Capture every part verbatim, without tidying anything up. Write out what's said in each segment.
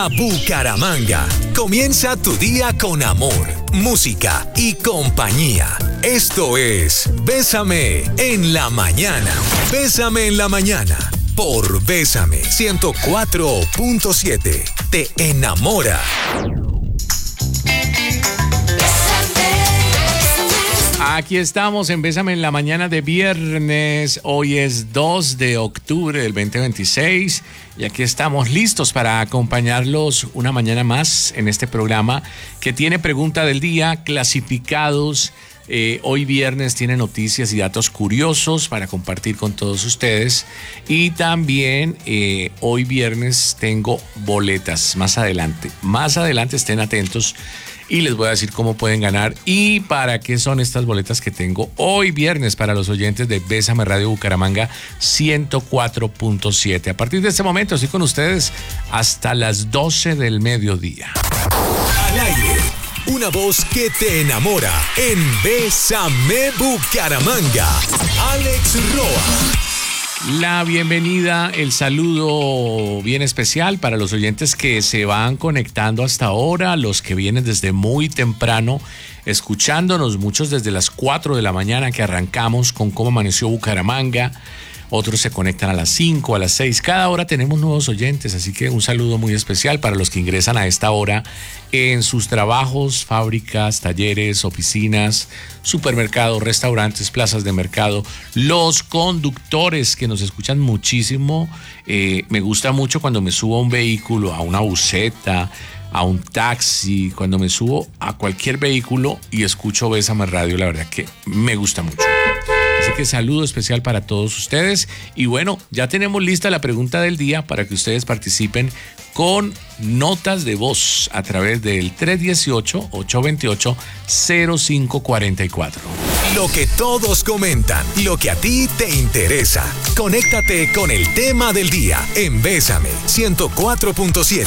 Bucaramanga. Comienza tu día con amor, música y compañía. Esto es Bésame en la mañana. Bésame en la mañana por Bésame ciento cuatro punto siete. Te enamora. Aquí estamos en Bésame en la mañana de viernes. Hoy es dos de octubre del veinte veintiséis y aquí estamos listos para acompañarlos una mañana más en este programa que tiene pregunta del día, clasificados. Eh, hoy viernes tiene noticias y datos curiosos para compartir con todos ustedes y también eh, hoy viernes tengo boletas más adelante. Más adelante estén atentos. Y les voy a decir cómo pueden ganar y para qué son estas boletas que tengo hoy viernes para los oyentes de Bésame Radio Bucaramanga ciento cuatro punto siete. A partir de este momento estoy con ustedes hasta las doce del mediodía. Al aire, una voz que te enamora en Bésame Bucaramanga. Alex Roa. La bienvenida, el saludo bien especial para los oyentes que se van conectando hasta ahora, los que vienen desde muy temprano escuchándonos, muchos desde las cuatro de la mañana que arrancamos con Cómo Amaneció Bucaramanga, otros se conectan a las cinco, a las seis, cada hora tenemos nuevos oyentes, así que un saludo muy especial para los que ingresan a esta hora en sus trabajos, fábricas, talleres, oficinas, supermercados, restaurantes, plazas de mercado, los conductores que nos escuchan muchísimo. Eh, me gusta mucho cuando me subo a un vehículo, a una buseta, a un taxi, cuando me subo a cualquier vehículo y escucho Bésame Radio, la verdad que me gusta mucho. Así que saludo especial para todos ustedes. Y bueno, ya tenemos lista la pregunta del día para que ustedes participen con notas de voz a través del tres uno ocho, ocho dos ocho, cero cinco cuatro cuatro. Lo que todos comentan, lo que a ti te interesa. Conéctate con el tema del día en Bésame ciento cuatro punto siete.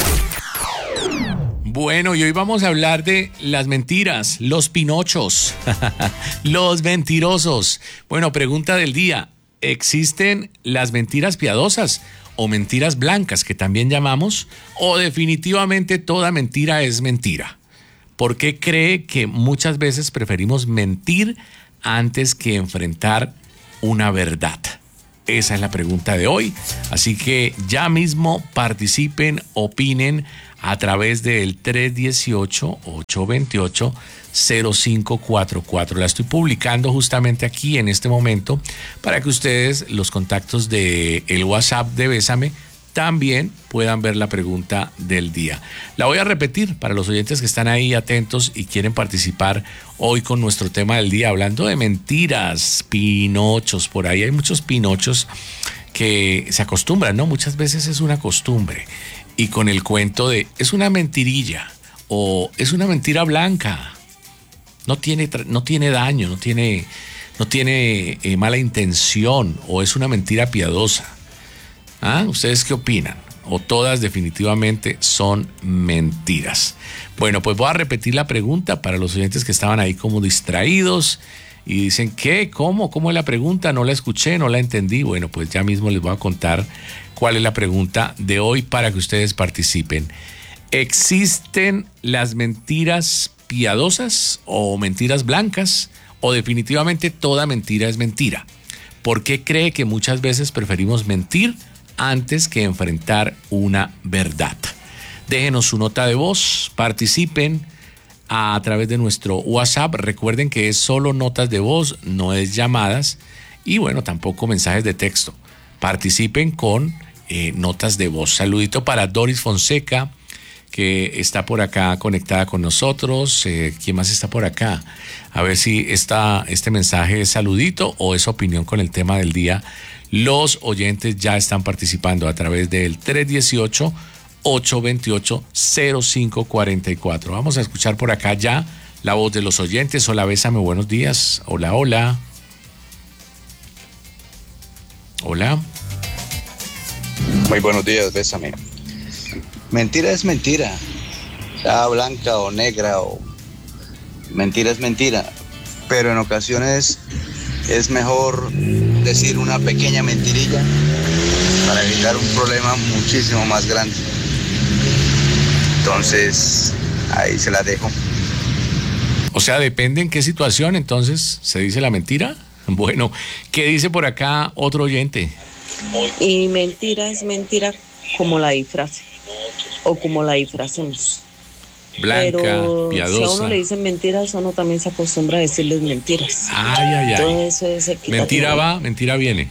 Bueno, y hoy vamos a hablar de las mentiras, los pinochos, los mentirosos. Bueno, pregunta del día, ¿existen las mentiras piadosas o mentiras blancas que también llamamos? ¿O definitivamente toda mentira es mentira? ¿Por qué cree que muchas veces preferimos mentir antes que enfrentar una verdad? Esa es la pregunta de hoy. Así que ya mismo participen, opinen a través del tres uno ocho, ocho dos ocho, cero cinco cuatro cuatro. La estoy publicando justamente aquí en este momento para que ustedes, los contactos del WhatsApp de Bésame, también puedan ver la pregunta del día. La voy a repetir para los oyentes que están ahí atentos y quieren participar hoy con nuestro tema del día, hablando de mentiras, pinochos. Por ahí hay muchos pinochos que se acostumbran, ¿no? Muchas veces es una costumbre. Y con el cuento de, es una mentirilla o es una mentira blanca. No tiene, no tiene daño, no tiene, no tiene eh, mala intención o es una mentira piadosa. ¿Ah? ¿Ustedes qué opinan? ¿O todas definitivamente son mentiras? Bueno, pues voy a repetir la pregunta para los oyentes que estaban ahí como distraídos y dicen, ¿qué? ¿Cómo? ¿Cómo es la pregunta? No la escuché, no la entendí. Bueno, pues ya mismo les voy a contar cuál es la pregunta de hoy para que ustedes participen. ¿Existen las mentiras piadosas o mentiras blancas? ¿O definitivamente toda mentira es mentira? ¿Por qué cree que muchas veces preferimos mentir antes que enfrentar una verdad? Déjenos su nota de voz, participen a través de nuestro WhatsApp. Recuerden que es solo notas de voz, no es llamadas y bueno, tampoco mensajes de texto. Participen con eh, notas de voz. Saludito para Doris Fonseca, que está por acá conectada con nosotros. Eh, ¿Quién más está por acá? A ver si esta, este mensaje es saludito o es opinión con el tema del día. Los oyentes ya están participando a través del tres uno ocho, ocho dos ocho, cero cinco cuatro cuatro. Vamos a escuchar por acá ya la voz de los oyentes. Hola, Bésame, buenos días. Hola, hola. Hola. Muy buenos días, Bésame. Mentira es mentira, sea blanca o negra o mentira es mentira, pero en ocasiones es mejor decir una pequeña mentirilla para evitar un problema muchísimo más grande. Entonces, ahí se la dejo. O sea, depende en qué situación, entonces, ¿se dice la mentira? Bueno, ¿qué dice por acá otro oyente? Y mentira es mentira como la disfrace o como la disfracemos. Blanca, Pero piadosa. si a uno le dicen mentiras, uno también se acostumbra a decirles mentiras. Ay, ay, ay. Todo eso es equitativo. Mentira va, mentira viene.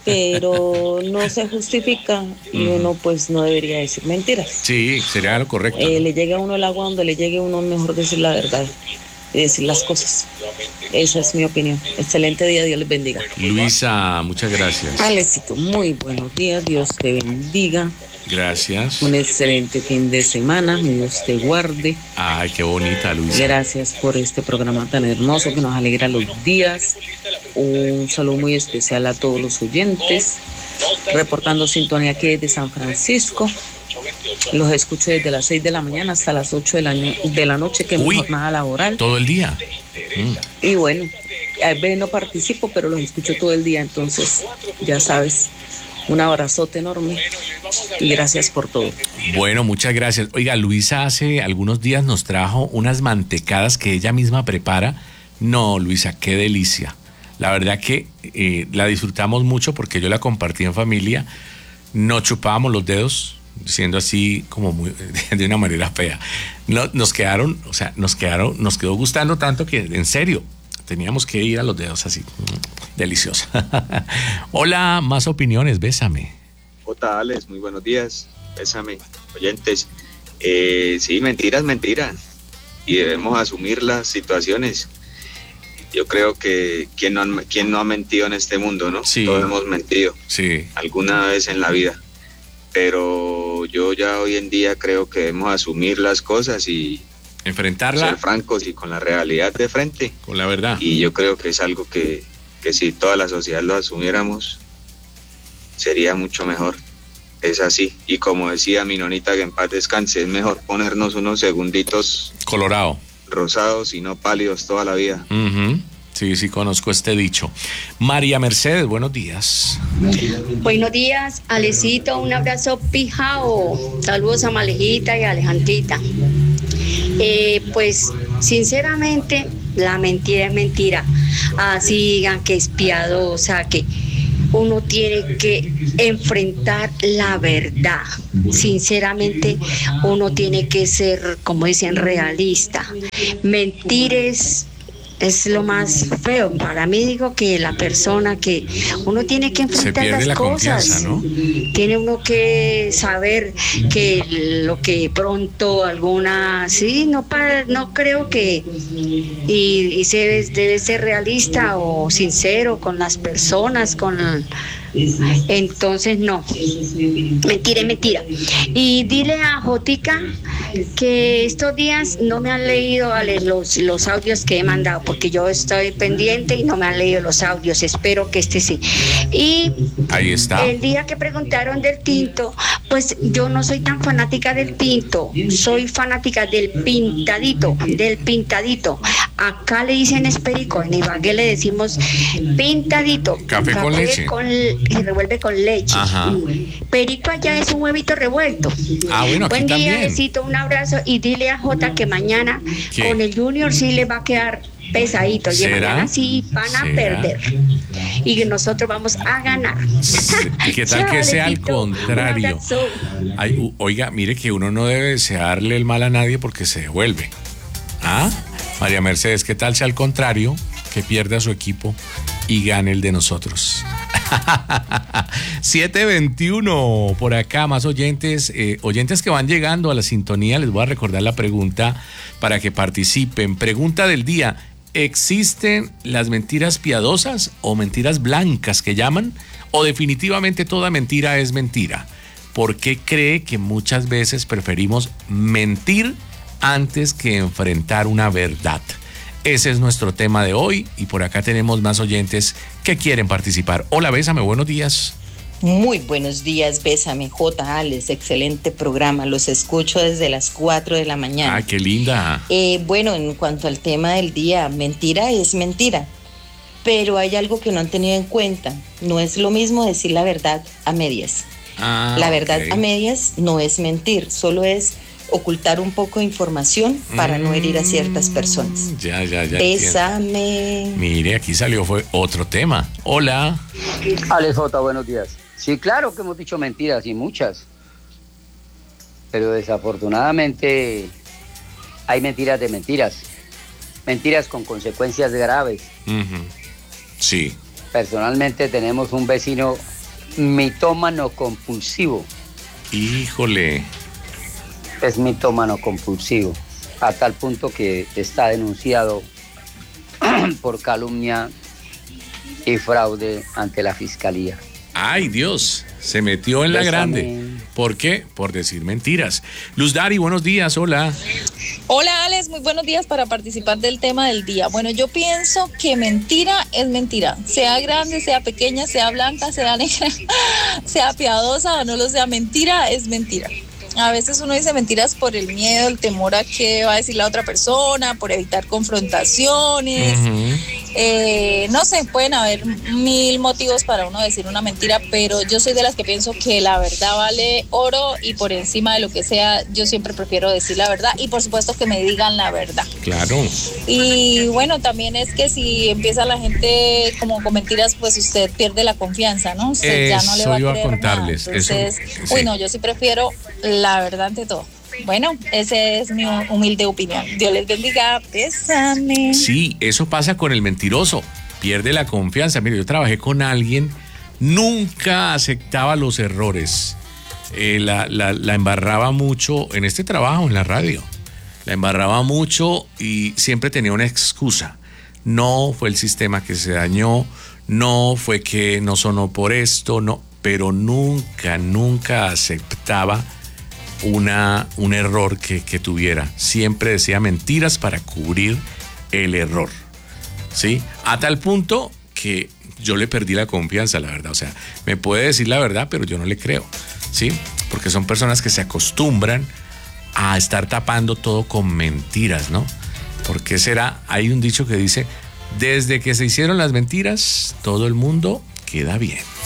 Pero no se justifica y uno pues no debería decir mentiras. Sí, sería lo correcto. Eh, le llega a uno el agua donde le llegue a uno, mejor decir la verdad y decir las cosas. Esa es mi opinión. Excelente día, Dios les bendiga. Luisa, muchas gracias. Alecito, muy buenos días, Dios te bendiga. Gracias. Un excelente fin de semana, Dios te guarde. Ay, qué bonita, Luisa. Gracias por este programa tan hermoso que nos alegra los días. Un saludo muy especial a todos los oyentes. Reportando sintonía aquí desde San Francisco. Los escucho desde las seis de la mañana hasta las ocho de la, de la noche, que es mi jornada laboral. Todo el día. Mm. Y bueno, a veces no participo, pero los escucho todo el día, entonces ya sabes. Un abrazote enorme y gracias por todo. Bueno, muchas gracias. Oiga, Luisa hace algunos días nos trajo unas mantecadas que ella misma prepara. No, Luisa, qué delicia. La verdad que eh, la disfrutamos mucho porque yo la compartí en familia. No chupábamos los dedos, siendo así como muy, de una manera fea. No, nos quedaron, o sea, nos quedaron, nos quedó gustando tanto que, en serio, teníamos que ir a los dedos así. Deliciosa. Hola, más opiniones, bésame. J. Alex, muy buenos días. Bésame, oyentes. Eh, sí, mentiras, mentiras. Y debemos asumir las situaciones. Yo creo que quien no, quien no ha mentido en este mundo, ¿no? Sí. Todos hemos mentido. Sí. Alguna vez en la vida. Pero yo ya hoy en día creo que debemos asumir las cosas y enfrentarla. Ser francos y con la realidad de frente. Con la verdad. Y yo creo que es algo que, que si toda la sociedad lo asumiéramos, sería mucho mejor. Es así. Y como decía mi nonita, que en paz descanse, es mejor ponernos unos segunditos colorado, rosados y no pálidos toda la vida. Uh-huh. Sí, sí, conozco este dicho. María Mercedes, buenos días. Buenos días, Alecito, un abrazo pijao. Saludos a Malejita y a Alejandrita. Eh, pues, sinceramente, la mentira es mentira. Así digan que es piadosa, que uno tiene que enfrentar la verdad. Sinceramente, uno tiene que ser, como dicen, realista. Mentir es... es lo más feo. Para mí, digo que la persona que uno tiene que enfrentar las la cosas, ¿no? Tiene uno que saber que lo que pronto alguna, sí, no para, no creo que y, y se debe, debe ser realista o sincero con las personas, con entonces no, mentira, mentira. Y dile a Jotica que estos días no me han leído los, los audios que he mandado, porque yo estoy pendiente y no me han leído los audios. Espero que este sí. Y ahí está. El día que preguntaron del tinto, pues yo no soy tan fanática del tinto, soy fanática del pintadito, del pintadito. Acá le dicen esperico, en Ibagué le decimos pintadito. Café, café con leche. Con, y revuelve con leche. Ajá. Perico allá es un huevito revuelto. Ah, bueno, aquí buen día, también. Necesito un abrazo y dile a Jota que mañana ¿Qué? Con el Junior sí le va a quedar pesadito. Y mañana sí van a ¿Será? perder. Y que nosotros vamos a ganar. ¿Y qué tal que sea al contrario? Un Ay, u- oiga, mire que uno no debe desearle el mal a nadie porque se devuelve. ¿Ah? María Mercedes, ¿qué tal sea al contrario? Que pierda su equipo y gane el de nosotros. siete veintiuno por acá, más oyentes, eh, oyentes que van llegando a la sintonía. Les voy a recordar la pregunta para que participen. Pregunta del día: ¿existen las mentiras piadosas o mentiras blancas que llaman? ¿O definitivamente toda mentira es mentira? ¿Por qué cree que muchas veces preferimos mentir antes que enfrentar una verdad? Ese es nuestro tema de hoy y por acá tenemos más oyentes que quieren participar. Hola, bésame, buenos días. Muy buenos días, bésame, J. Alex, excelente programa, los escucho desde las cuatro de la mañana. Ah, qué linda. Eh, bueno, en cuanto al tema del día, mentira es mentira, pero hay algo que no han tenido en cuenta, no es lo mismo decir la verdad a medias. Ah, la verdad okay. a medias no es mentir, solo es ocultar un poco de información para mm, no herir a ciertas personas. Ya, ya, ya. Bésame. Entiendo. Mire, aquí salió fue otro tema. Hola. Alex J, buenos días. Sí, claro que hemos dicho mentiras y muchas, pero desafortunadamente hay mentiras de mentiras, mentiras con consecuencias graves. Uh-huh. Sí. Personalmente tenemos un vecino mitómano compulsivo. Híjole. Es mitómano compulsivo, a tal punto que está denunciado por calumnia y fraude ante la fiscalía. Ay, Dios, se metió en la grande. ¿Por qué? Por decir mentiras. Luz Dari, buenos días, hola. Hola, Alex, muy buenos días para participar del tema del día. Bueno, yo pienso que mentira es mentira. Sea grande, sea pequeña, sea blanca, sea negra, sea piadosa o no lo sea, mentira es mentira. A veces uno dice mentiras por el miedo, el temor a qué va a decir la otra persona, por evitar confrontaciones. Uh-huh. Eh, no sé, pueden haber mil motivos para uno decir una mentira, pero yo soy de las que pienso que la verdad vale oro y por encima de lo que sea, yo siempre prefiero decir la verdad y por supuesto que me digan la verdad. Claro. Y bueno, también es que si empieza la gente como con mentiras, pues usted pierde la confianza, ¿no? Usted eso ya no le va a creer iba a contarles. Nada. Entonces, eso, sí. Uy, no, yo sí prefiero la verdad ante todo. Bueno, esa es mi humilde opinión. Dios les bendiga. Bésame. Sí, eso pasa con el mentiroso. Pierde la confianza. Mire, yo trabajé con alguien, nunca aceptaba los errores. Eh, la, la, la embarraba mucho en este trabajo, en la radio. La embarraba mucho y siempre tenía una excusa. No fue el sistema que se dañó, no fue que no sonó por esto, no, pero nunca, nunca aceptaba Una, un error que, que tuviera. Siempre decía mentiras para cubrir el error, ¿sí? A tal punto que yo le perdí la confianza, la verdad. O sea, me puede decir la verdad, pero yo no le creo, ¿sí? Porque son personas que se acostumbran a estar tapando todo con mentiras, ¿no? ¿Por qué será? Hay un dicho que dice, desde que se hicieron las mentiras, todo el mundo queda bien.